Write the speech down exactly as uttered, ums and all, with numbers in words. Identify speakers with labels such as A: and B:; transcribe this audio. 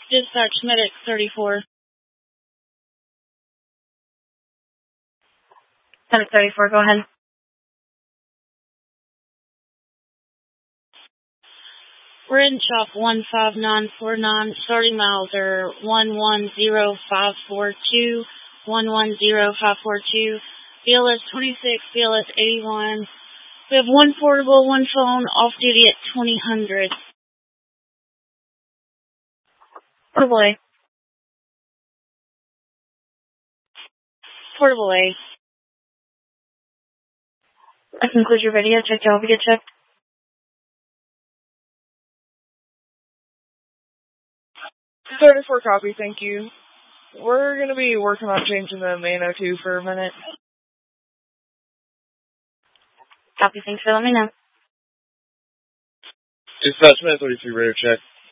A: Dispatch medic thirty-four.
B: Medic thirty-four, go ahead.
A: We're in shop one five nine four nine. Starting miles are one one zero five four two, one one zero five four two. B L S twenty-six, B L S eighty-one. We have one portable, one phone, off duty at twenty hundred.
B: Portable A.
A: Portable A.
B: That concludes your video. Check your get checked.
C: thirty-four copy, thank you. We're going to be working on changing the main O two for a minute.
B: Copy, thanks for letting me know.
D: Dispatch medic thirty-three, radio check.